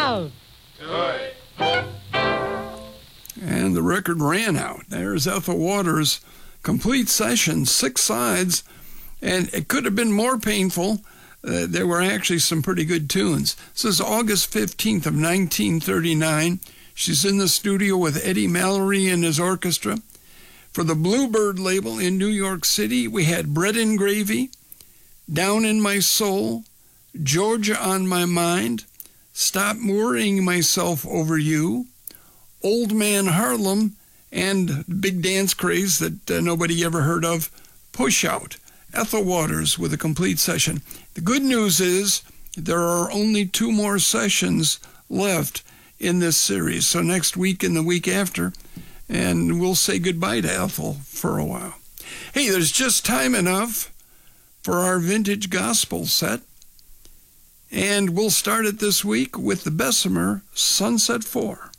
down. And the record ran out. There's Ethel Waters' complete session, 6 sides, and it could have been more painful. There were actually some pretty good tunes. This is August 15th of 1939. She's in the studio with Eddie Mallory and his orchestra. For the Bluebird label in New York City, we had Bread and Gravy, Down in My Soul, Georgia on My Mind, Stop Worrying Myself Over You, Old Man Harlem, and big dance craze that nobody ever heard of, Push Out. Ethel Waters with a complete session. The good news is there are only 2 more sessions left in this series. So next week and the week after, and we'll say goodbye to Ethel for a while. Hey, there's just time enough for our vintage gospel set. And we'll start it this week with the Bessemer Sunset 4.